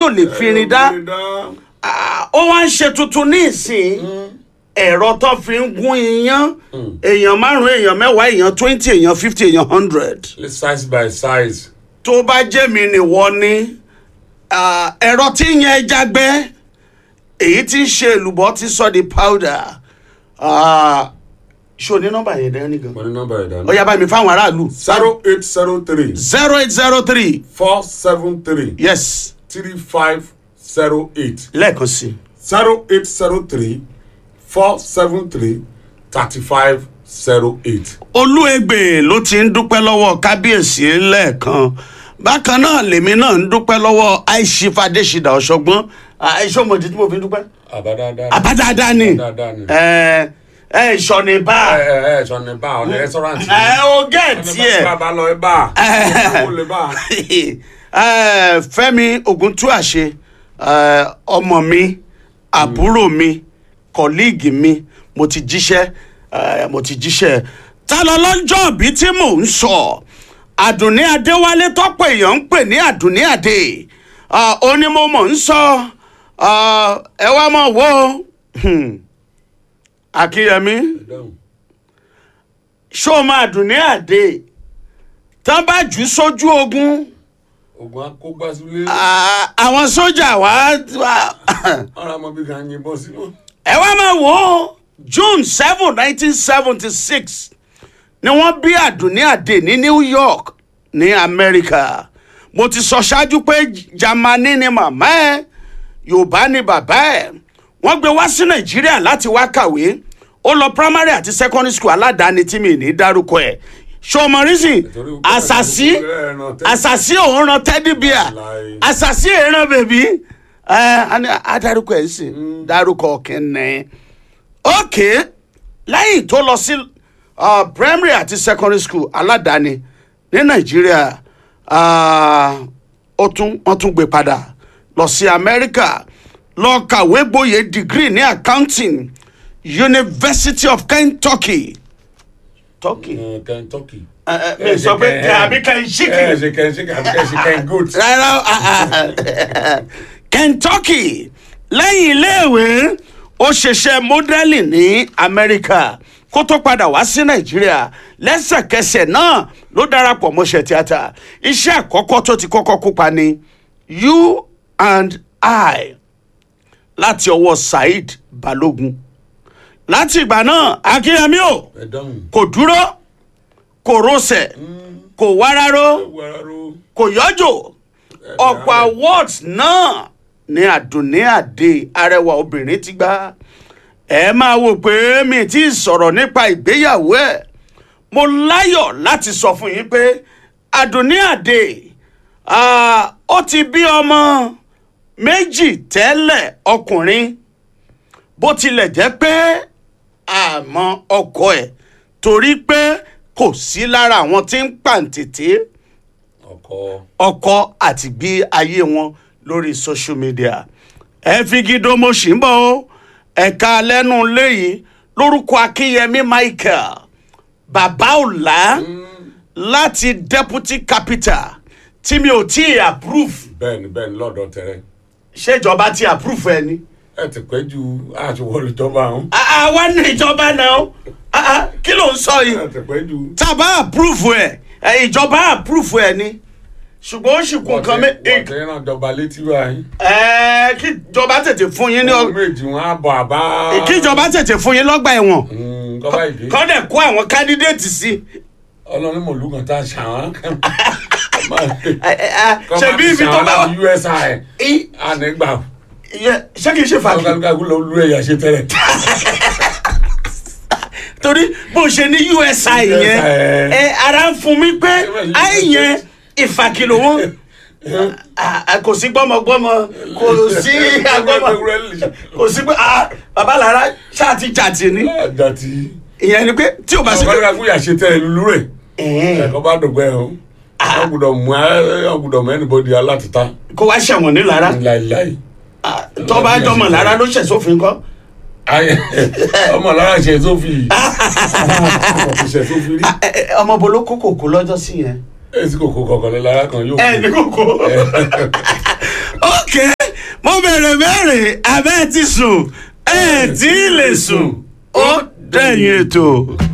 kò lè fi irin dá ó wá ń ṣe tuntun ní ìsìn ẹ̀rọ tó fi ń gún iyán èèyàn 5 èèyàn 10 èèyàn 20 èèyàn 50 èèyàn 100. size by size. tó bá jẹ́ mi nìwọ ni ẹ̀rọ tí ń yẹn ẹja gbẹ́ èyí tí ń ṣe èlùbọ́ ti sọ di powder. Ṣé o ní nọ́mbà yẹn dání gan? Mo ní nọ́mbà yẹn dání. Ó yá bá mi fáwọn aráàlú. 0803. 0803. 473. Yes. 3508. Lẹ́ẹ̀kan sí. 0803 473 3508. Olúẹgbẹ́ ló ti ń dúpẹ́ lọ́wọ́ kábíyèsí lẹ́ẹ̀kan. Bákan náà lèmi náà ń dúpẹ́ lọ́wọ́ Aishifa Adéṣídà Ọ̀ṣọ́gbọ́n. Aisha ọmọdé tí mo fi ń dúpẹ́. Àbádáadáa ni. Ìṣọ̀nìbá. Ìṣọ̀nìbá ọ̀nà rẹ́sọ́rántì. O gẹ̀ẹ́tì ẹ̀. Bàbá lọ ẹ̀bá. Fẹ́mi Ògúntúàṣe ọmọ mi àbúrò mi kọ̀líìgì mi mo ti jíṣẹ́. Ta lọ lọ́jọ́ bí tí mò ń sọ Àdùnní Adéwálé tọ́pọ̀ èèyàn ń pè ní Àdùnní Adé ó ní mo mọ̀ ń sọ ẹ wá mọ̀ wo Akínyẹmí ṣó máa Àdùnní Adé tán bá jù sójú ogun akógbásílẹ̀. àwọn sójà wá. ọ̀rọ̀ àmọ́ bí kan yìnbọn sínú. ẹ wá máa wò ó June 7, 1976 ni wọ́n bí Àdùnní Adé ní New York ní Amẹ́ríkà. Mo ti sọ ṣáájú pé Jámánì ni màmá ẹ̀ Yorùbá ni bàbá ẹ̀. Wọ́n gbé wá sí Nàìjíríà láti wá kàwé. Ó lọ primary àti secondary school aládàáni tí mi ní dárúkọ ẹ̀. Ṣọmọ rísìn àṣàṣì òun ran teddy bear àṣàṣì èèyàn bèbí adarúkọ ẹ̀ sì dárúkọ kẹ́nẹ́. Ok lẹ́yìn tó lọ sí primary àti secondary school aládàáni ní Nàìjíríà wọ́n tún gbé padà lọ sí Amẹ́ríkà lọ kàwé gboyè degree ní accounting University of Kentucky. Kentucky. Mi sọ pé àbí Kentucky. Rárá Kentucky lẹ́yìn iléèwé ó ṣiṣẹ́ modeling ní Amẹ́ríkà kó tó padà wá sí Nàìjíríà lẹ́sẹ̀kẹsẹ̀ náà ló darapọ̀ mọ́ṣẹ́ tíátà. Iṣẹ́ àkọ́kọ́ tó ti kọ́kọ́ kópa ní You and I láti ọwọ́ Saheed Balogun. Láti ìgbà náà Akínyẹmí o kò dúró kò rọsẹ̀ kò wáráró kò yọjò ọ̀pọ̀ awards náà ní Àdùnní Adé arẹwà obìnrin ti gbà. Ẹ máa wò pé mi ti sọ̀rọ̀ nípa ìgbéyàwó ẹ̀. Mo láyọ̀ láti sọ fún yín pé Àdùnní Adé ó ti bí ọmọ 2 tẹ́lẹ̀ ọkùnrin bó tilẹ̀ jẹ́ pé àmọ́ ọkọ ẹ̀ torí pé kò sí lára àwọn tí ń pàǹtẹ̀tẹ̀ ọkọ àti gbé ayé wọn lórí social media. Ẹ fi gidi mo ṣì ń bọ̀ o ẹ̀ka lẹ́nu léyìí lórúkọ Akínyẹmí Michael bàbá ọ̀la láti deputy capital tí mi ò tí ì approve. bẹ́ẹ̀ni lọ́dọ̀ tẹrẹ. ṣé ìjọba ti approve ẹ ni. ẹ ti pẹ́ ju àtiwọlé ìjọba ọ̀hún. àwa ní ìjọba náà kí ló ń sọ yìí. ẹ ti pẹ́ ju. tàbá approve ẹ ìjọba approve ẹ ni ṣùgbọ́n ó sì kún kan wọ́n ti rán ìjọba létí báyìí. kí ìjọba tètè fún yín ní ọ̀hún méjì wọn á bọ̀ àbá. kí ìjọba tètè fún yín lọ́gbà ẹ̀wọ̀n. kọ́bá ìdí. kọ́ dẹ̀ kó àwọn kandidate sí. ọlọ́run mọ̀lú kan tá a ṣàwọn. ṣebí ibi tó bá wà. USI ànígbà. ṣé kìí ṣe fàájì. kálukú ló lu ẹ̀yà ṣe tẹ́lẹ̀. torí bó ṣe ní USI yẹn ara ń fún mi pé àìyẹn ìfàkìlò wọn kò sí gbọ́mọgbọ́mọ kò sí agbọ́mọ kò sí pé bàbá lára ṣáàtì jàtì ni ìyẹn ni pé tí o bá sí pé. kálukú yà ṣe tẹ́lẹ̀ lulú rẹ̀ ẹ̀kọ́ bá dọ̀gbẹ́ o wọ́n gbọ́dọ̀ mú anybody alátìta. kó wá ṣẹ̀wọ̀n ní lára. láìláì. tó bá jọmọ lára ló ṣẹ̀ sófin kọ́. ọmọ lára ṣe sófin. ṣe sófin rí. ọmọ bolo kókò lọ́jọ́ sí yẹn. ẹ sì kòkó kọ̀ọ̀kan lára kan yóò. ẹ ní kòkó. ok. mo bẹ̀rẹ̀ abẹ́ ti sùn ẹ̀ tí ì lè sùn ó dẹ̀yìn ètò.